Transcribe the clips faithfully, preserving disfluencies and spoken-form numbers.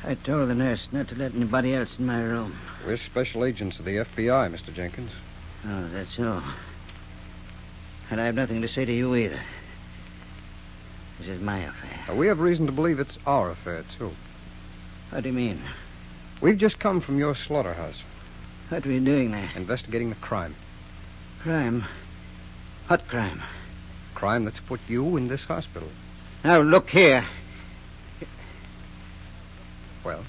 I told the nurse not to let anybody else in my room. We're special agents of the F B I, Mister Jenkins. Oh, that's so. And I have nothing to say to you either. This is my affair. Uh, we have reason to believe it's our affair, too. What do you mean? We've just come from your slaughterhouse. What were you doing there? Investigating the crime. Crime? What crime? Crime that's put you in this hospital. Now, look here. Well?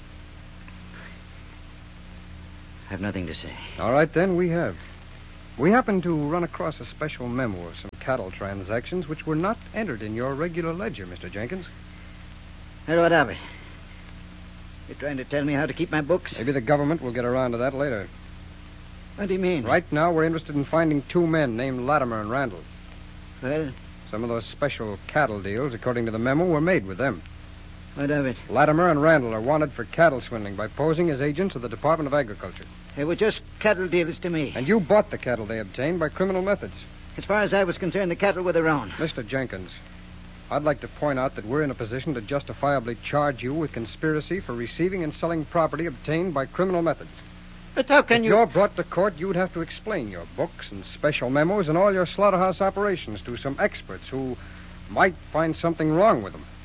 I have nothing to say. All right, then, we have. We happened to run across a special memo of some cattle transactions which were not entered in your regular ledger, Mister Jenkins. Well, what of it? You're trying to tell me how to keep my books? Maybe the government will get around to that later. What do you mean? Right now, we're interested in finding two men named Latimer and Randall. Well? Some of those special cattle deals, according to the memo, were made with them. What of it? Latimer and Randall are wanted for cattle swindling by posing as agents of the Department of Agriculture. They were just cattle dealers to me. And you bought the cattle they obtained by criminal methods. As far as I was concerned, the cattle were their own. Mister Jenkins, I'd like to point out that we're in a position to justifiably charge you with conspiracy for receiving and selling property obtained by criminal methods. But how can if you... you're brought to court, you'd have to explain your books and special memos and all your slaughterhouse operations to some experts who might find something wrong with them.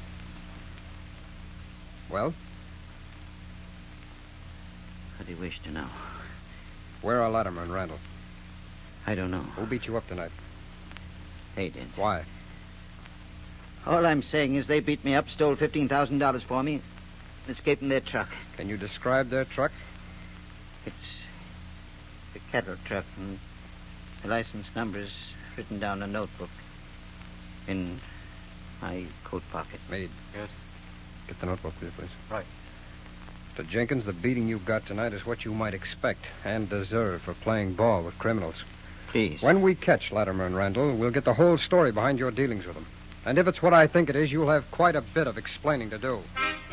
Well? What do you wish to know? Where are Latimer and Randall? I don't know. Who beat you up tonight? They did. Why? All I'm saying is they beat me up, stole fifteen thousand dollars for me, and escaped in their truck. Can you describe their truck? It's a cattle truck, and the license number is written down in a notebook in my coat pocket. Meade. Yes? Get the notebook, will you, please? Right. Mister Jenkins, the beating you got tonight is what you might expect and deserve for playing ball with criminals. Please. When we catch Latimer and Randall, we'll get the whole story behind your dealings with them. And if it's what I think it is, you'll have quite a bit of explaining to do.